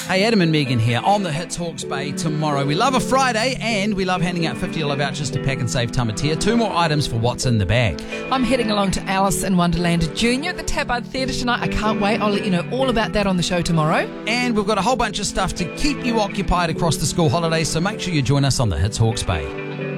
Hey, Adam and Megan here on the Hits Hawke's Bay tomorrow. We love a Friday and we love handing out $50 vouchers to Pack and Save Tamatea. 2 more items for What's in the Bag. I'm heading along to Alice in Wonderland Junior at the Tabard Theatre tonight. I can't wait. I'll let you know all about that on the show tomorrow. And we've got a whole bunch of stuff to keep you occupied across the school holidays, so make sure you join us on the Hits Hawke's Bay.